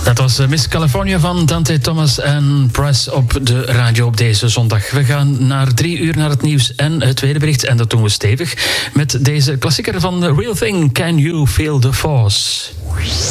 Dat was Miss California van Dante Thomas en Press op de radio op deze zondag. We gaan naar 3 uur naar het nieuws en het tweede bericht. En dat doen we stevig met deze klassieker van The Real Thing, Can You Feel the Force?